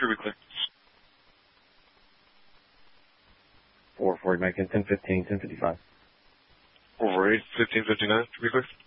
Should be clear. 440, Mike, 1015, 1055. Over 8, 1559, to be clear.